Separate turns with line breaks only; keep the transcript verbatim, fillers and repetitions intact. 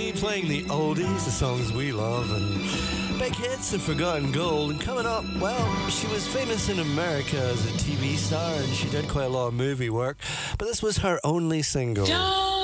Johnny playing the oldies, the songs we love, and big hits of Forgotten Gold. And coming up, well, she was famous in America as a T V star, and she did quite a lot of movie work, but this was her only single.
John!